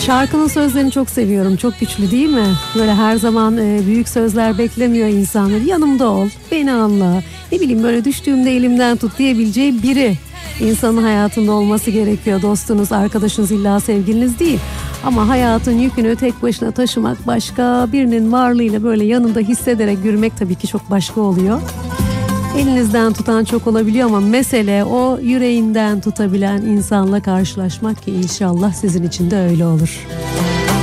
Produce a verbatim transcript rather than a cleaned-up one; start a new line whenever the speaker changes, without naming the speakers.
Şarkının sözlerini çok seviyorum. Çok güçlü değil mi? Böyle her zaman e, büyük sözler beklemiyor insanlar. Yanımda ol, beni anla. Ne bileyim böyle düştüğümde elimden tut diyebileceği biri insanın hayatında olması gerekiyor. Dostunuz, arkadaşınız, illa sevgiliniz değil. Ama hayatın yükünü tek başına taşımak başka, birinin varlığıyla böyle yanında hissederek yürümek tabii ki çok başka oluyor. Elinizden tutan çok olabiliyor ama mesele o yüreğinden tutabilen insanla karşılaşmak ki inşallah sizin için de öyle olur.